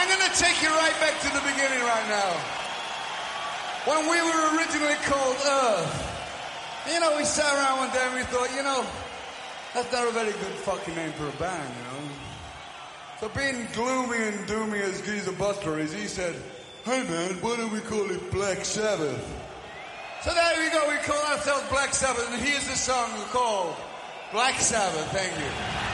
I'm going to take you right back to the beginning right now. When we were originally called Earth. You know, we sat around one day and we thought, you know, that's not a very good fucking name for a band, you know. So being gloomy and doomy as Geezer Buster is, he said, hey man, why don't we call it Black Sabbath? So there we go, we call ourselves Black Sabbath, and here's the song called Black Sabbath. Thank you.